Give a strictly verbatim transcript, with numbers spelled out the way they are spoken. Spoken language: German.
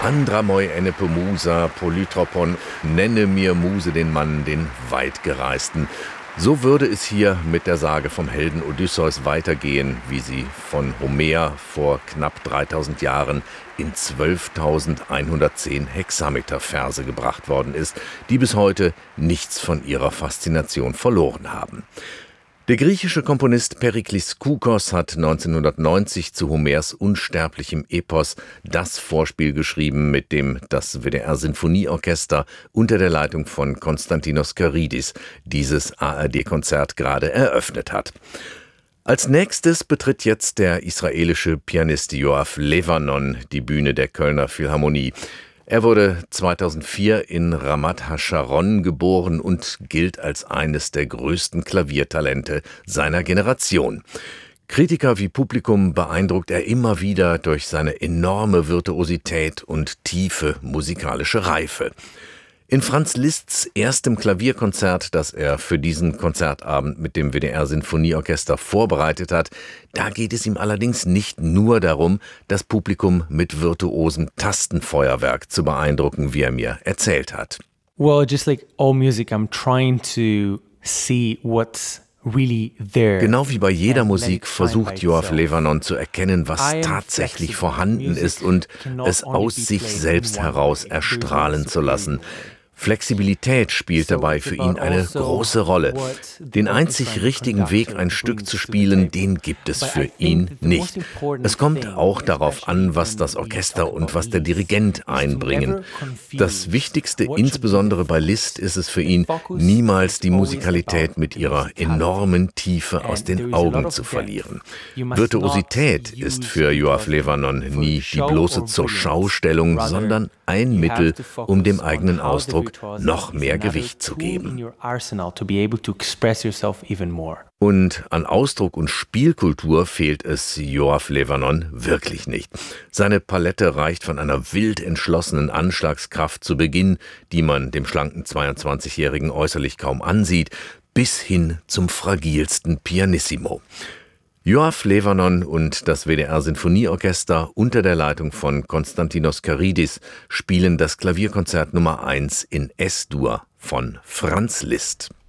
Andramoi enepe Musa, Polytropon, nenne mir Muse den Mann, den Weitgereisten. So würde es hier mit der Sage vom Helden Odysseus weitergehen, wie sie von Homer vor knapp dreitausend Jahren in zwölftausendeinhundertzehn Hexameter-Verse gebracht worden ist, die bis heute nichts von ihrer Faszination verloren haben. Der griechische Komponist Periklis Koukos hat neunzehnhundertneunzig zu Homers unsterblichem Epos das Vorspiel geschrieben, mit dem das W D R-Sinfonieorchester unter der Leitung von Konstantinos Karidis dieses A R D-Konzert gerade eröffnet hat. Als nächstes betritt jetzt der israelische Pianist Yoav Levanon die Bühne der Kölner Philharmonie. Er wurde zweitausendvier in Ramat HaSharon geboren und gilt als eines der größten Klaviertalente seiner Generation. Kritiker wie Publikum beeindruckt er immer wieder durch seine enorme Virtuosität und tiefe musikalische Reife. In Franz Liszts erstem Klavierkonzert, das er für diesen Konzertabend mit dem W D R-Sinfonieorchester vorbereitet hat, da geht es ihm allerdings nicht nur darum, das Publikum mit virtuosem Tastenfeuerwerk zu beeindrucken, wie er mir erzählt hat. Well, just like all music, I'm trying to see what's really there. Genau wie bei jeder Musik versucht Yoav Levanon zu erkennen, was tatsächlich vorhanden ist und es aus sich selbst heraus erstrahlen zu lassen. Flexibilität spielt dabei für ihn eine große Rolle. Den einzig richtigen Weg, ein Stück zu spielen, den gibt es für ihn nicht. Es kommt auch darauf an, was das Orchester und was der Dirigent einbringen. Das Wichtigste, insbesondere bei Liszt, ist es für ihn, niemals die Musikalität mit ihrer enormen Tiefe aus den Augen zu verlieren. Virtuosität ist für Yoav Levanon nie die bloße Zur-Schau-Stellung, sondern ein Mittel, um dem eigenen Ausdruck noch mehr Gewicht zu geben. Und an Ausdruck und Spielkultur fehlt es Yoav Levanon wirklich nicht. Seine Palette reicht von einer wild entschlossenen Anschlagskraft zu Beginn, die man dem schlanken zweiundzwanzigjährigen äußerlich kaum ansieht, bis hin zum fragilsten Pianissimo. Yoav Levanon und das W D R-Sinfonieorchester unter der Leitung von Konstantinos Karidis spielen das Klavierkonzert Nummer eins in S-Dur von Franz Liszt.